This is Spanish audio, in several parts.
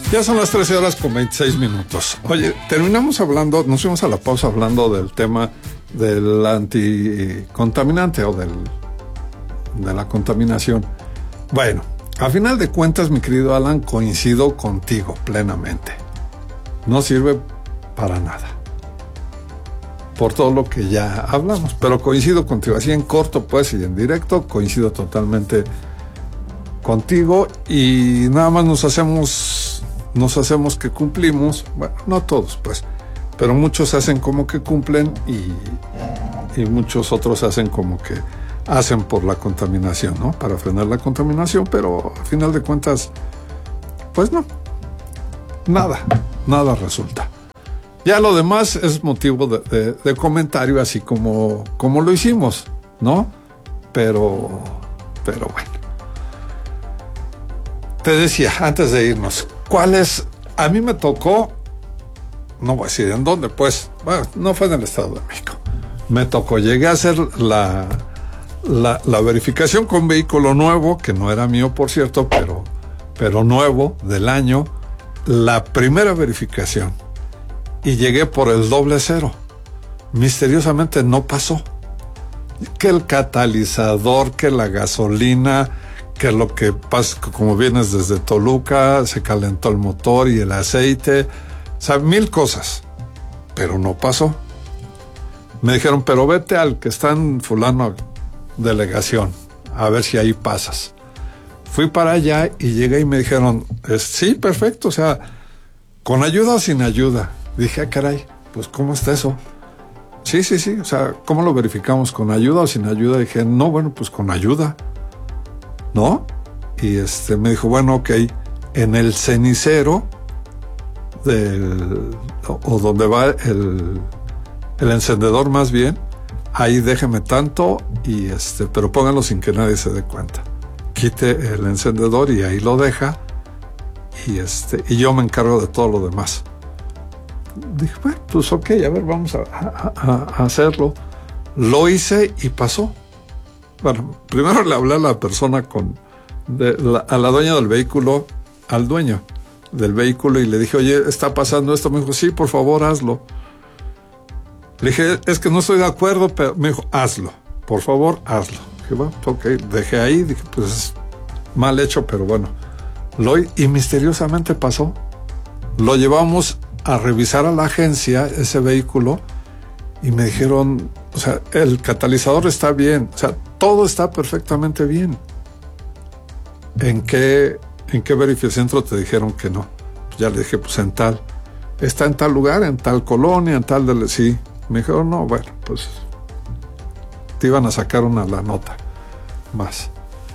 Ya son las 13 horas con 26 minutos. Oye, terminamos hablando, nos fuimos a la pausa hablando del tema del anticontaminante o de la contaminación. Bueno, a final de cuentas, mi querido Alan, coincido contigo plenamente. No sirve para nada. Por todo lo que ya hablamos, pero coincido contigo. Así en corto, pues, y en directo, coincido totalmente contigo y nada más nos hacemos que cumplimos, bueno, no todos pues, pero muchos hacen como que cumplen y muchos otros hacen como que hacen por la contaminación, ¿no? Para frenar la contaminación, pero al final de cuentas, pues no, nada resulta. Ya lo demás es motivo de comentario, así como lo hicimos, ¿no? Pero bueno. Te decía, antes de irnos, a mí me tocó, no voy a decir en dónde, pues, bueno, no fue en el Estado de México. Me tocó, llegué a hacer la verificación con vehículo nuevo, que no era mío, por cierto, pero nuevo, del año, la primera verificación. Y llegué por el 00. Misteriosamente no pasó. Que el catalizador, que la gasolina, que lo que pasa, como vienes desde Toluca, se calentó el motor y el aceite, o sea, 1000 cosas, pero no pasó. Me dijeron, pero vete al que está en fulano delegación, a ver si ahí pasas. Fui para allá y llegué y me dijeron, sí, perfecto, o sea, con ayuda o sin ayuda. Dije, caray, pues ¿cómo está eso? Sí, o sea, ¿cómo lo verificamos? ¿Con ayuda o sin ayuda? Dije, no, bueno, pues con ayuda, ¿no? Y me dijo, bueno, ok, en el cenicero o donde va el encendedor más bien, ahí déjeme tanto y pero pónganlo sin que nadie se dé cuenta. Quite el encendedor y ahí lo deja y yo me encargo de todo lo demás. Dije, bueno, pues ok, a ver, vamos a hacerlo. Lo hice y pasó. Bueno, primero le hablé a la persona a la dueña del vehículo, al dueño del vehículo, y le dije, oye, está pasando esto. Me dijo, sí, por favor, hazlo. Le dije, es que no estoy de acuerdo, pero me dijo, hazlo, por favor, hazlo. Dije, bueno, ok, dejé ahí, dije, pues mal hecho, pero bueno. Y misteriosamente pasó. Lo llevamos a revisar a la agencia, ese vehículo, y me dijeron, o sea, el catalizador está bien, o sea, todo está perfectamente bien. ¿En qué verificentro te dijeron que no? Pues ya le dije, pues en tal. Está en tal lugar, en tal colonia, en tal sí. Me dijeron, no, bueno, pues te iban a sacar la nota más.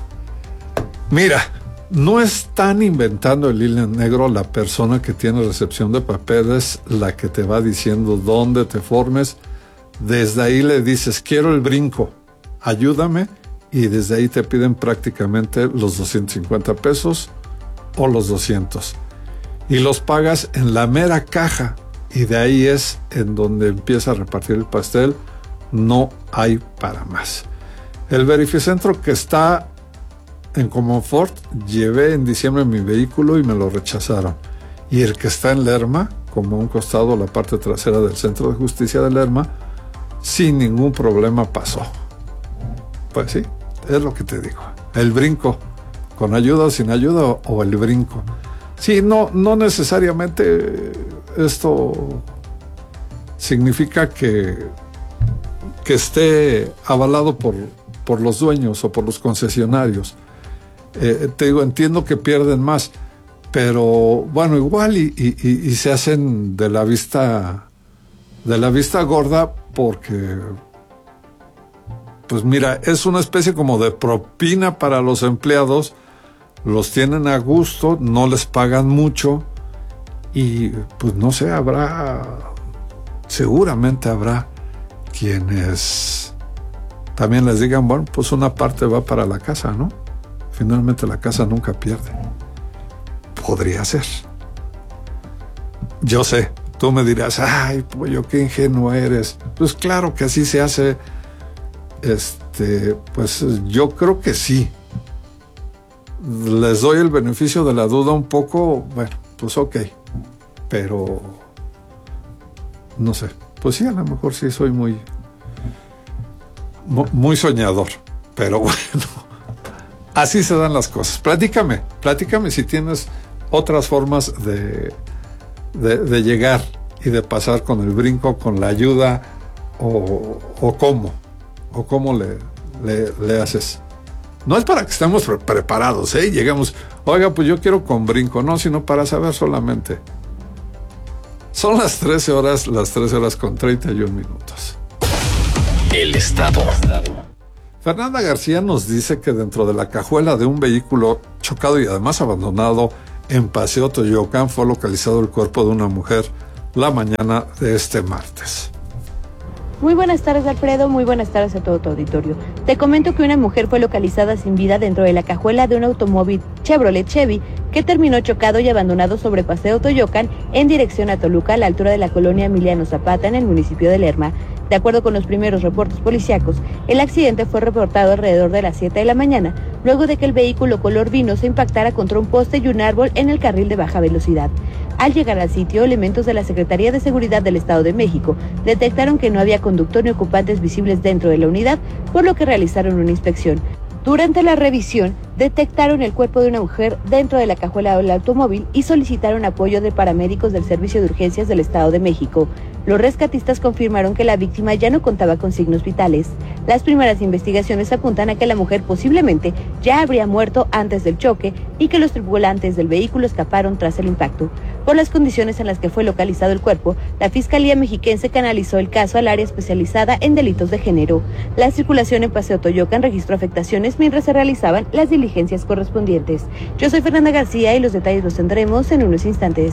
Mira, no están inventando el hilo negro. La persona que tiene recepción de papeles, la que te va diciendo dónde te formes, desde ahí le dices, quiero el brinco, ayúdame, y desde ahí te piden prácticamente los 250 pesos o los 200. Y los pagas en la mera caja, y de ahí es en donde empieza a repartir el pastel. No hay para más. El verificentro que está en Comonfort, llevé en diciembre mi vehículo y me lo rechazaron. Y el que está en Lerma, como a un costado, la parte trasera del Centro de Justicia de Lerma, sin ningún problema pasó. Pues sí, es lo que te digo. El brinco, con ayuda o sin ayuda, o el brinco. Sí, no necesariamente esto significa que esté avalado por los dueños o por los concesionarios. Te digo, entiendo que pierden más, pero bueno, igual y se hacen de la vista gorda, porque pues mira, es una especie como de propina para los empleados. Los tienen a gusto, no les pagan mucho y pues no sé, seguramente habrá quienes también les digan, bueno, pues una parte va para la casa, ¿no? Finalmente la casa nunca pierde. Podría ser. Yo sé, tú me dirás, ay, pollo, qué ingenuo eres. Pues claro que así se hace. Pues yo creo que sí. Les doy el beneficio de la duda un poco, bueno, pues ok, pero no sé, pues sí, a lo mejor sí soy muy soñador, pero bueno, así se dan las cosas. Platícame si tienes otras formas de llegar y de pasar con el brinco, con la ayuda, o cómo le haces. No es para que estemos preparados, y llegamos, oiga, pues yo quiero con brinco, no, sino para saber solamente. Son las 13 horas con 31 minutos. El Estado. Fernanda García nos dice que dentro de la cajuela de un vehículo chocado y además abandonado en Paseo Toyoacán fue localizado el cuerpo de una mujer la mañana de este martes. Muy buenas tardes, Alfredo. Muy buenas tardes a todo tu auditorio. Te comento que una mujer fue localizada sin vida dentro de la cajuela de un automóvil Chevrolet Chevy que terminó chocado y abandonado sobre Paseo Toyoacán en dirección a Toluca, a la altura de la colonia Emiliano Zapata, en el municipio de Lerma. De acuerdo con los primeros reportes policíacos, el accidente fue reportado alrededor de las 7 de la mañana, luego de que el vehículo color vino se impactara contra un poste y un árbol en el carril de baja velocidad. Al llegar al sitio, elementos de la Secretaría de Seguridad del Estado de México detectaron que no había conductor ni ocupantes visibles dentro de la unidad, por lo que realizaron una inspección. Durante la revisión, detectaron el cuerpo de una mujer dentro de la cajuela del automóvil y solicitaron apoyo de paramédicos del Servicio de Urgencias del Estado de México. Los rescatistas confirmaron que la víctima ya no contaba con signos vitales. Las primeras investigaciones apuntan a que la mujer posiblemente ya habría muerto antes del choque y que los tripulantes del vehículo escaparon tras el impacto. Por las condiciones en las que fue localizado el cuerpo, la Fiscalía Mexiquense canalizó el caso al área especializada en delitos de género. La circulación en Paseo Toyoacán registró afectaciones mientras se realizaban las diligencias correspondientes. Yo soy Fernanda García y los detalles los tendremos en unos instantes.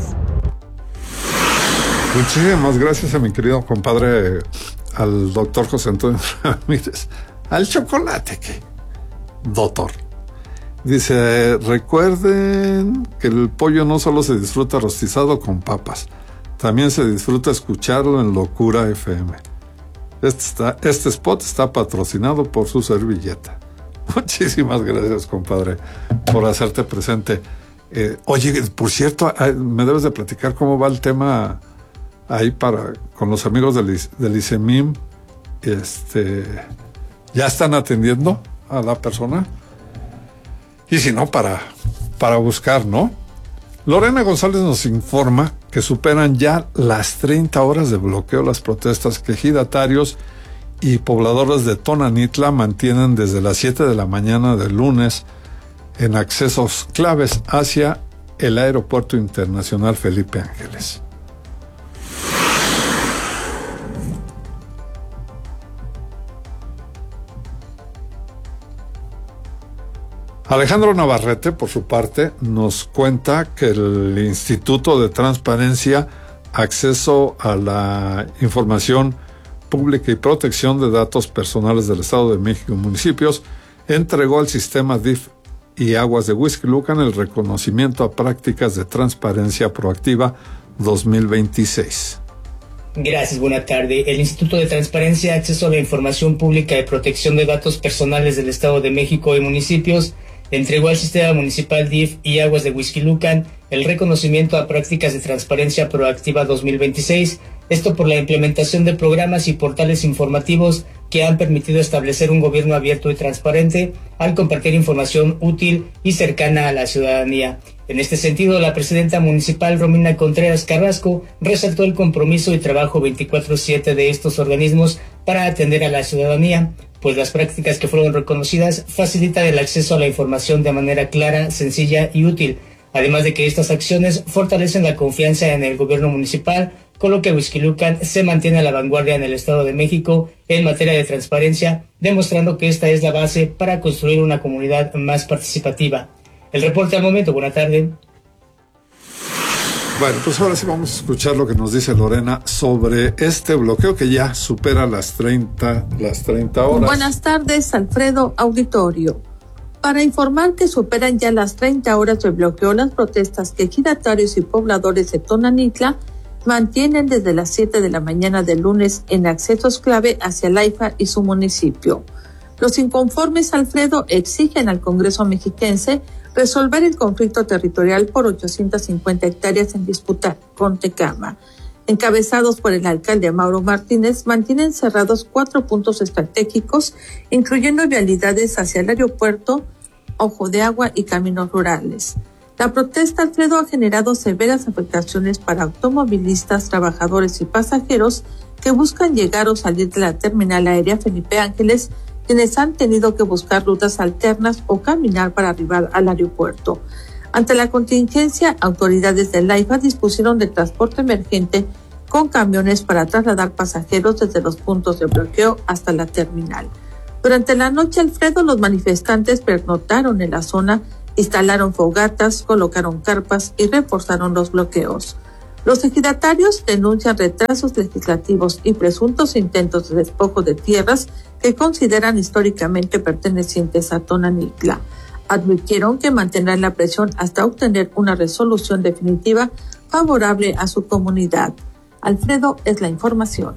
Muchísimas gracias a mi querido compadre, al doctor José Antonio Ramírez. Al chocolate, ¿qué? Doctor. Dice, recuerden que el pollo no solo se disfruta rostizado con papas, también se disfruta escucharlo en Locura FM. Este spot está patrocinado por su servilleta. Muchísimas gracias, compadre, por hacerte presente. Oye, por cierto, me debes de platicar cómo va el tema ahí con los amigos del ICEMIM. ¿Ya están atendiendo a la persona? Y si no, para buscar, ¿no? Lorena González nos informa que superan ya las 30 horas de bloqueo las protestas que ejidatarios y pobladores de Tonanitla mantienen desde las 7 de la mañana del lunes en accesos claves hacia el Aeropuerto Internacional Felipe Ángeles. Alejandro Navarrete, por su parte, nos cuenta que el Instituto de Transparencia, Acceso a la Información Pública y Protección de Datos Personales del Estado de México y municipios entregó al sistema DIF y Aguas de Huixquilucan el reconocimiento a prácticas de transparencia proactiva 2026. Gracias, buena tarde. El Instituto de Transparencia, Acceso a la Información Pública y Protección de Datos Personales del Estado de México y municipios entregó al Sistema Municipal DIF y Aguas de Huixquilucan el reconocimiento a prácticas de transparencia proactiva 2026, esto por la implementación de programas y portales informativos que han permitido establecer un gobierno abierto y transparente al compartir información útil y cercana a la ciudadanía. En este sentido, la presidenta municipal Romina Contreras Carrasco resaltó el compromiso y trabajo 24/7 de estos organismos para atender a la ciudadanía, pues las prácticas que fueron reconocidas facilitan el acceso a la información de manera clara, sencilla y útil, además de que estas acciones fortalecen la confianza en el gobierno municipal, con lo que Huixquilucan se mantiene a la vanguardia en el Estado de México en materia de transparencia, demostrando que esta es la base para construir una comunidad más participativa. El reporte al momento, buena tarde. Bueno, pues ahora sí vamos a escuchar lo que nos dice Lorena sobre este bloqueo que ya supera las 30 horas. Buenas tardes, Alfredo, auditorio. Para informar que superan ya las 30 horas de bloqueo las protestas que ejidatarios y pobladores de Tonanitla mantienen desde las 7 de la mañana del lunes en accesos clave hacia el AIFA y su municipio. Los inconformes, Alfredo, exigen al Congreso mexiquense resolver el conflicto territorial por 850 hectáreas en disputa con Tecama. Encabezados por el alcalde Mauro Martínez, mantienen cerrados 4 puntos estratégicos, incluyendo vialidades hacia el aeropuerto, Ojo de Agua y caminos rurales. La protesta, Alfredo, ha generado severas afectaciones para automovilistas, trabajadores y pasajeros que buscan llegar o salir de la terminal aérea Felipe Ángeles, quienes han tenido que buscar rutas alternas o caminar para arribar al aeropuerto. Ante la contingencia, autoridades del AIFA dispusieron de transporte emergente con camiones para trasladar pasajeros desde los puntos de bloqueo hasta la terminal. Durante la noche, Alfredo, los manifestantes pernoctaron en la zona, instalaron fogatas, colocaron carpas y reforzaron los bloqueos. Los ejidatarios denuncian retrasos legislativos y presuntos intentos de despojo de tierras que consideran históricamente pertenecientes a Tonanitla. Advirtieron que mantendrán la presión hasta obtener una resolución definitiva favorable a su comunidad. Alfredo, es la información.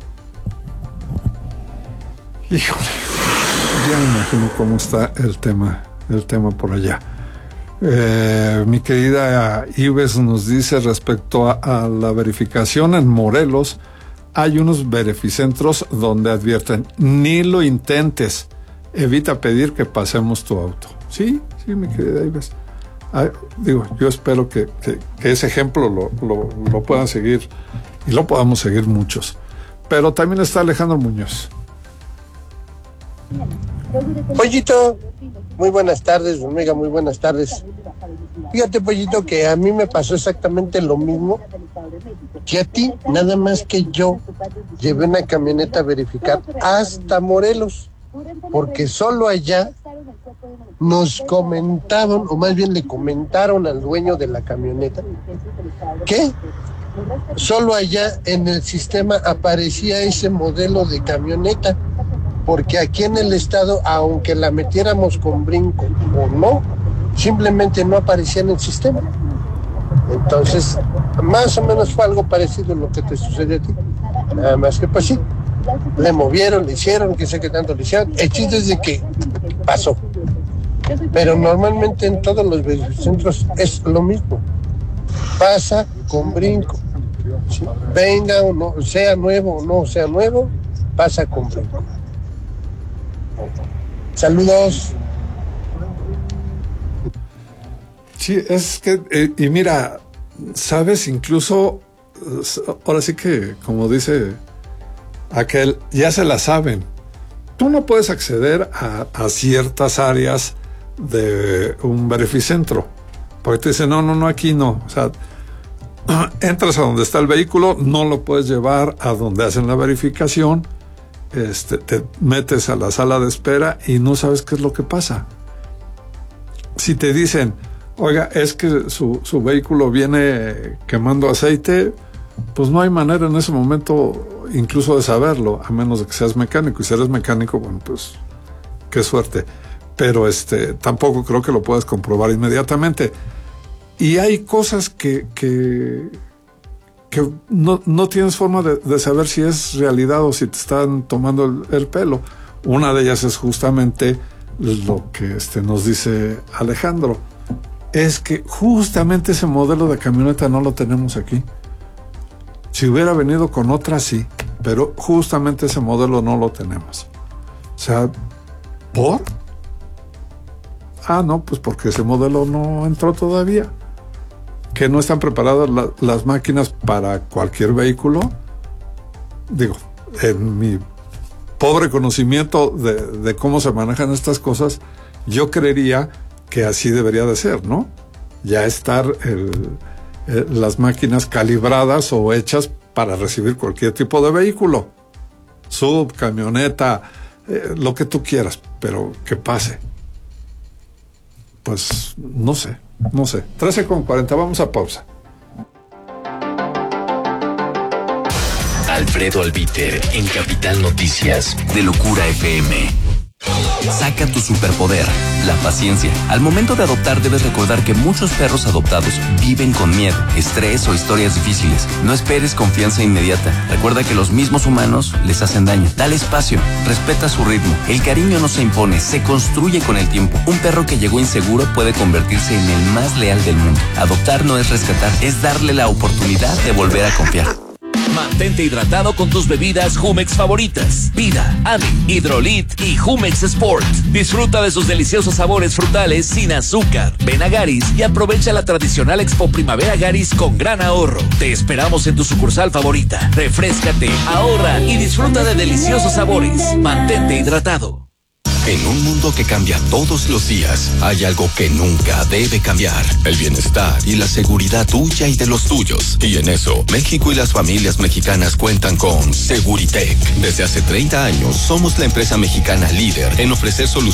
Híjole, ya me imagino cómo está el tema por allá. Mi querida Ives nos dice respecto a la verificación en Morelos, hay unos verificentros donde advierten, ni lo intentes, evita pedir que pasemos tu auto. Sí, mi querida Ives. Yo espero que ese ejemplo lo puedan seguir y lo podamos seguir muchos. Pero también está Alejandro Muñoz. Pollito, muy buenas tardes, Omega, muy buenas tardes. Fíjate, Pollito, que a mí me pasó exactamente lo mismo que a ti, nada más que yo llevé una camioneta a verificar hasta Morelos, porque solo allá nos comentaban, o más bien le comentaron al dueño de la camioneta, que solo allá en el sistema aparecía ese modelo de camioneta, porque aquí en el estado, aunque la metiéramos con brinco o no, simplemente no aparecía en el sistema. Entonces, más o menos fue algo parecido a lo que te sucedió a ti. Nada más que pues sí, le movieron, le hicieron, que sé qué tanto le hicieron. El chiste es de que pasó. Pero normalmente en todos los centros es lo mismo. Pasa con brinco. ¿Sí? Venga o no, sea nuevo o no sea nuevo, pasa con brinco. Saludos. Sí, es que, y mira, sabes, incluso, ahora sí que, como dice aquel, ya se la saben. Tú no puedes acceder a ciertas áreas de un verificentro, porque te dicen, no, aquí no. O sea, entras a donde está el vehículo, no lo puedes llevar a donde hacen la verificación, te metes a la sala de espera y no sabes qué es lo que pasa. Si te dicen, oiga, es que su vehículo viene quemando aceite, pues no hay manera en ese momento incluso de saberlo, a menos de que seas mecánico. Y si eres mecánico, bueno, pues qué suerte. Pero tampoco creo que lo puedas comprobar inmediatamente. Y hay cosas que no tienes forma de saber si es realidad o si te están tomando el pelo. Una de ellas es justamente lo que nos dice Alejandro. Es que justamente ese modelo de camioneta no lo tenemos aquí. Si hubiera venido con otra, sí, pero justamente ese modelo no lo tenemos. O sea, ¿por? No, pues porque ese modelo no entró todavía. Que no están preparadas las máquinas para cualquier vehículo. Digo, en mi pobre conocimiento de cómo se manejan estas cosas, yo creería que así debería de ser, ¿no? Ya estar las máquinas calibradas o hechas para recibir cualquier tipo de vehículo. Sub, camioneta, lo que tú quieras, pero que pase. Pues no sé. 13:40, vamos a pausa. Alfredo Albiter en Capital Noticias de Locura FM. Saca tu superpoder, la paciencia. Al momento de adoptar debes recordar que muchos perros adoptados viven con miedo, estrés o historias difíciles. No esperes confianza inmediata. Recuerda que los mismos humanos les hacen daño. Dale espacio, respeta su ritmo. El cariño no se impone, se construye con el tiempo. Un perro que llegó inseguro puede convertirse en el más leal del mundo. Adoptar no es rescatar, es darle la oportunidad de volver a confiar. Mantente hidratado con tus bebidas Jumex favoritas. Vida, Ami, Hidrolit y Jumex Sport. Disfruta de sus deliciosos sabores frutales sin azúcar. Ven a Garis y aprovecha la tradicional Expo Primavera Garis con gran ahorro. Te esperamos en tu sucursal favorita. Refréscate, ahorra y disfruta de deliciosos sabores. Mantente hidratado. En un mundo que cambia todos los días, hay algo que nunca debe cambiar: el bienestar y la seguridad tuya y de los tuyos. Y en eso, México y las familias mexicanas cuentan con Seguritech. Desde hace 30 años, somos la empresa mexicana líder en ofrecer soluciones